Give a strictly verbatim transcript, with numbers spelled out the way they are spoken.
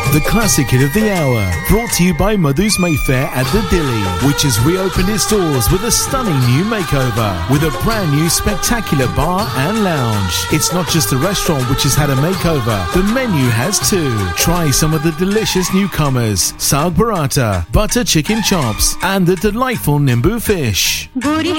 The classic hit of the hour, brought to you by Madhu's Mayfair at the Dilly, which has reopened its doors with a stunning new makeover, with a brand new spectacular bar and lounge. It's not just the restaurant which has had a makeover, the menu has too. Try some of the delicious newcomers, Saag Paratha, butter chicken chops, and the delightful Nimbu fish.